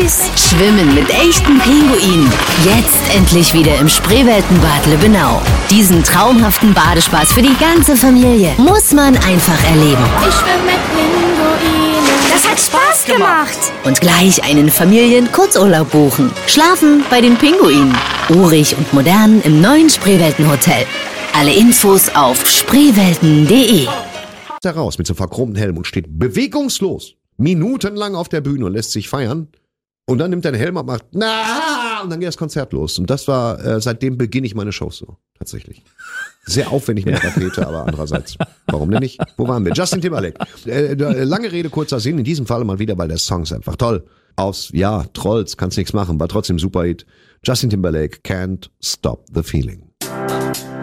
süß. Schwimmen mit echten Pinguinen. Jetzt endlich wieder im Spreeweltenbad Lübbenau. Diesen traumhaften Badespaß für die ganze Familie muss man einfach erleben. Ich schwimme mit Pinguinen. Das hat Spaß gemacht. Und gleich einen Familien-Kurzurlaub buchen. Schlafen bei den Pinguinen. Urig und modern im neuen Spreeweltenhotel. Alle Infos auf spreewelten.de. Raus mit so einem verchromten Helm und steht bewegungslos minutenlang auf der Bühne und lässt sich feiern. Und dann nimmt er den Helm ab, macht na und dann geht das Konzert los. Und das war, seitdem beginne ich meine Shows so, tatsächlich. Sehr aufwendig mit der Tapete, aber andererseits, warum denn nicht? Wo waren wir? Justin Timberlake. Lange Rede, kurzer Sinn, in diesem Fall mal wieder, weil der Song ist einfach toll. Trolls, kannst nichts machen, war trotzdem super Hit. Justin Timberlake, Can't Stop the Feeling.